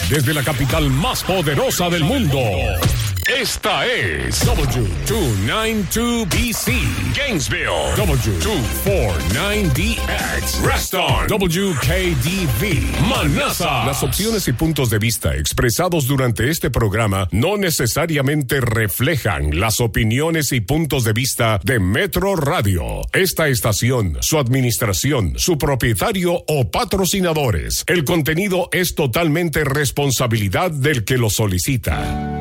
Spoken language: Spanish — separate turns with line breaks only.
desde la capital más poderosa del mundo. Esta es W292BC, Gainesville, W249DX, Reston, WKDV, Manassas. Las opciones y puntos de vista expresados durante este programa no necesariamente reflejan las opiniones y puntos de vista de Metro Radio, esta estación, su administración, su propietario o patrocinadores. El contenido es totalmente responsabilidad del que lo solicita.